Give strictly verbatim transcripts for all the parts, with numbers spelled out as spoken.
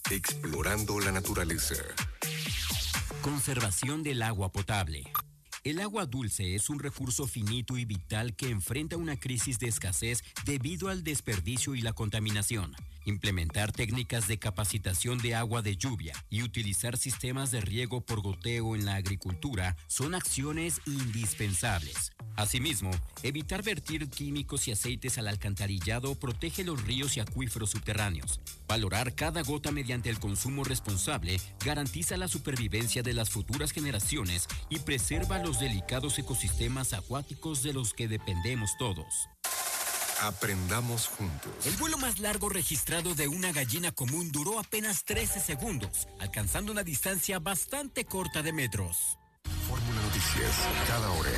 Explorando la naturaleza. Conservación del agua potable. El agua dulce es un recurso finito y vital que enfrenta una crisis de escasez debido al desperdicio y la contaminación. Implementar técnicas de capacitación de agua de lluvia y utilizar sistemas de riego por goteo en la agricultura son acciones indispensables. Asimismo, evitar vertir químicos y aceites al alcantarillado protege los ríos y acuíferos subterráneos. Valorar cada gota mediante el consumo responsable garantiza la supervivencia de las futuras generaciones y preserva los delicados ecosistemas acuáticos de los que dependemos todos. Aprendamos juntos. El vuelo más largo registrado de una gallina común duró apenas trece segundos, alcanzando una distancia bastante corta de metros. Fórmula Noticias, cada hora.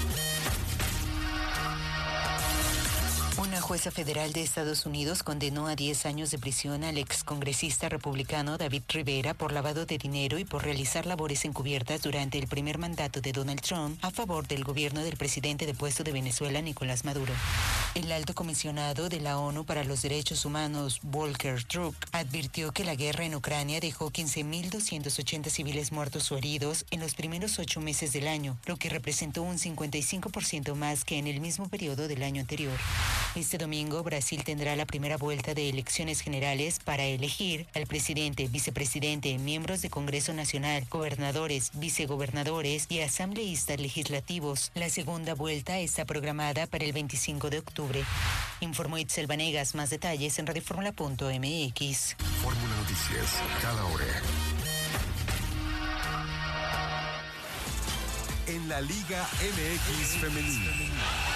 Una jueza federal de Estados Unidos condenó a diez años de prisión al excongresista republicano David Rivera por lavado de dinero y por realizar labores encubiertas durante el primer mandato de Donald Trump a favor del gobierno del presidente depuesto de Venezuela, Nicolás Maduro. El alto comisionado de la ONU para los Derechos Humanos, Volker Turk, advirtió que la guerra en Ucrania dejó quince mil doscientos ochenta civiles muertos o heridos en los primeros ocho meses del año, lo que representó un cincuenta y cinco por ciento más que en el mismo periodo del año anterior. Este domingo, Brasil tendrá la primera vuelta de elecciones generales para elegir al presidente, vicepresidente, miembros de Congreso Nacional, gobernadores, vicegobernadores y asambleístas legislativos. La segunda vuelta está programada para el veinticinco de octubre. Informó Itzel Vanegas. Más detalles en radioformula punto m x. Fórmula Noticias, cada hora. En la Liga M X Femenil.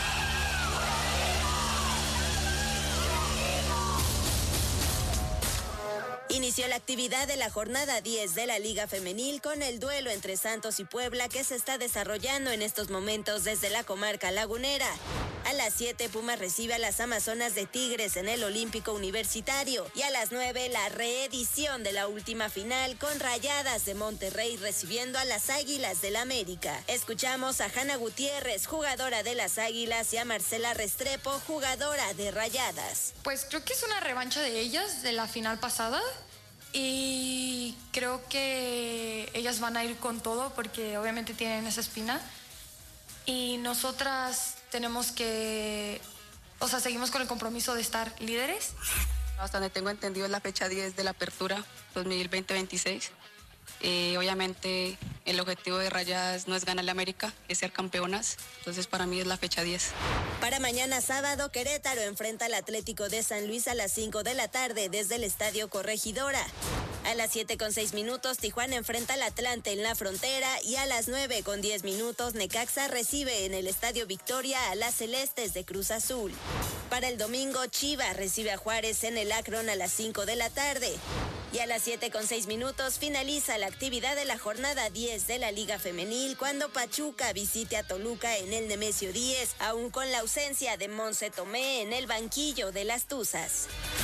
Inició la actividad de la jornada diez de la Liga Femenil con el duelo entre Santos y Puebla que se está desarrollando en estos momentos desde la comarca lagunera. A las siete, Pumas recibe a las Amazonas de Tigres en el Olímpico Universitario. Y a las nueve, la reedición de la última final con Rayadas de Monterrey recibiendo a las Águilas del América. Escuchamos a Hanna Gutiérrez, jugadora de las Águilas, y a Marcela Restrepo, jugadora de Rayadas. Pues creo que es una revancha de ellas de la final pasada. Y creo que ellas van a ir con todo porque obviamente tienen esa espina. Y nosotras tenemos que, o sea, seguimos con el compromiso de estar líderes. Hasta donde tengo entendido es la fecha diez de la apertura dos mil veinte veintiséis. Eh, obviamente el objetivo de Rayadas no es ganarle a América, es ser campeonas. Entonces para mí es la fecha diez. Para mañana sábado, Querétaro enfrenta al Atlético de San Luis a las cinco de la tarde desde el Estadio Corregidora. A las siete con seis minutos, Tijuana enfrenta al Atlante en la Frontera y a las nueve con diez minutos, Necaxa recibe en el Estadio Victoria a las Celestes de Cruz Azul. Para el domingo, Chivas recibe a Juárez en el Akron a las cinco de la tarde. Y a las siete con seis minutos finaliza la actividad de la jornada diez de la Liga Femenil cuando Pachuca visite a Toluca en el Nemesio diez, aún con la ausencia de Monse Tomé en el banquillo de las Tuzas.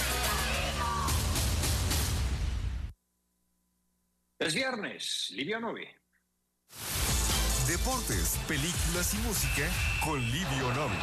Es viernes, Livio Novi. Deportes, películas y música con Livio Novi.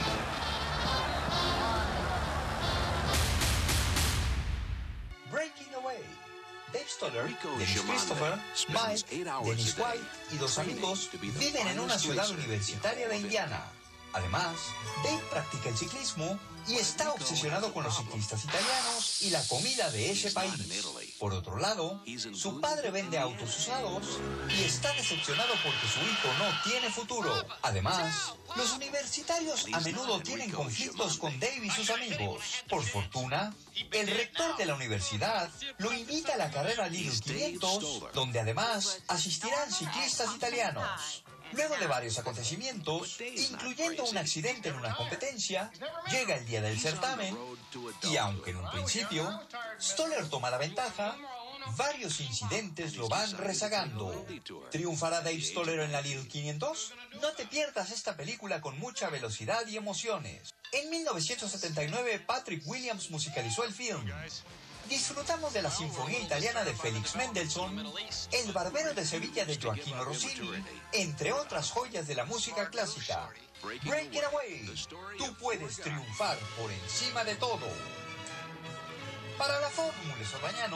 Breaking Away. Dave Stoller, Dennis Christopher, Mike, Dennis White y dos amigos viven en una ciudad universitaria de Indiana. Además, Dave practica el ciclismo y está obsesionado con los ciclistas italianos y la comida de ese país. Por otro lado, su padre vende autos usados y está decepcionado porque su hijo no tiene futuro. Además, los universitarios a menudo tienen conflictos con Dave y sus amigos. Por fortuna, el rector de la universidad lo invita a la carrera Lidl quinientos, donde además asistirán ciclistas italianos. Luego de varios acontecimientos, incluyendo un accidente en una competencia, llega el día del certamen y aunque en un principio Stoller toma la ventaja, varios incidentes lo van rezagando. ¿Triunfará Dave Stoller en la Lidl quinientos? No te pierdas esta película con mucha velocidad y emociones. En mil novecientos setenta y nueve, Patrick Williams musicalizó el film. Disfrutamos de la Sinfonía Italiana de Félix Mendelssohn, El Barbero de Sevilla de Gioacchino Rossini, entre otras joyas de la música clásica. Break It Away. Tú puedes triunfar por encima de todo. Para la Fórmula Sorbañano,